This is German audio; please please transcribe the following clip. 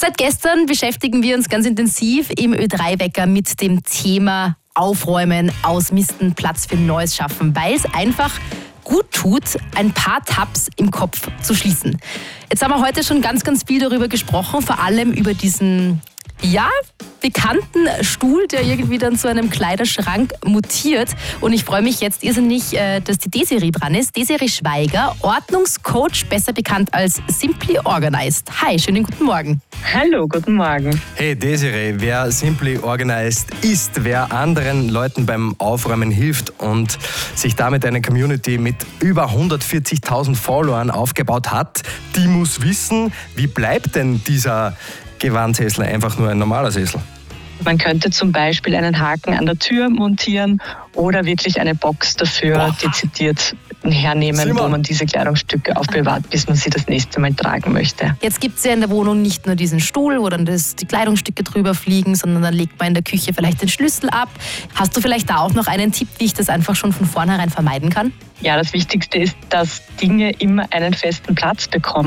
Seit gestern beschäftigen wir uns ganz intensiv im Ö3-Wecker mit dem Thema Aufräumen, Ausmisten, Platz für Neues schaffen, weil es einfach gut tut, ein paar Tabs im Kopf zu schließen. Jetzt haben wir heute schon ganz, ganz viel darüber gesprochen, vor allem über diesen, bekannten Stuhl, der irgendwie dann zu einem Kleiderschrank mutiert. Und ich freue mich jetzt irrsinnig, dass die Desiree dran ist. Desiree Schweiger, Ordnungscoach, besser bekannt als Simply Organized. Hi, schönen guten Morgen. Hallo, guten Morgen. Hey Desiree, wer Simply Organized ist, wer anderen Leuten beim Aufräumen hilft und sich damit eine Community mit über 140.000 Followern aufgebaut hat, die muss wissen, wie bleibt denn dieser Gewandsessel einfach nur ein normaler Sessel? Man könnte zum Beispiel einen Haken an der Tür montieren oder wirklich eine Box dafür dezidiert hernehmen, wo man diese Kleidungsstücke aufbewahrt, bis man sie das nächste Mal tragen möchte. Jetzt gibt es ja in der Wohnung nicht nur diesen Stuhl, wo dann die Kleidungsstücke drüber fliegen, sondern dann legt man in der Küche vielleicht den Schlüssel ab. Hast du vielleicht da auch noch einen Tipp, wie ich das einfach schon von vornherein vermeiden kann? Ja, das Wichtigste ist, dass Dinge immer einen festen Platz bekommen.